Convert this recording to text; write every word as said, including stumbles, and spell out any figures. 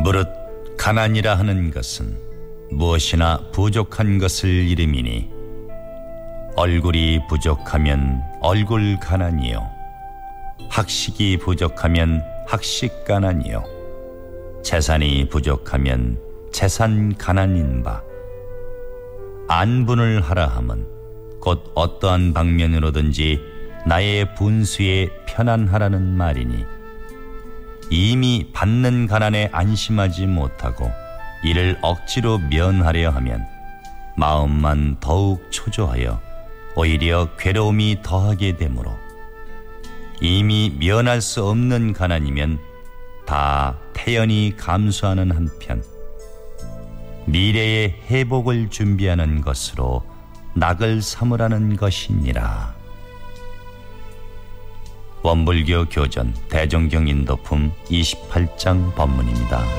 무릇 가난이라 하는 것은 무엇이나 부족한 것을 이름이니 얼굴이 부족하면 얼굴 가난이요 학식이 부족하면 학식 가난이요 재산이 부족하면 재산 가난인 바 안분을 하라 함은 곧 어떠한 방면으로든지 나의 분수에 편안하라는 말이니 이미 받는 가난에 안심하지 못하고 이를 억지로 면하려 하면 마음만 더욱 초조하여 오히려 괴로움이 더하게 되므로 이미 면할 수 없는 가난이면 다 태연히 감수하는 한편 미래의 회복을 준비하는 것으로 낙을 삼으라는 것이니라. 원불교 교전 대종경 인도품 이십팔 장 법문입니다.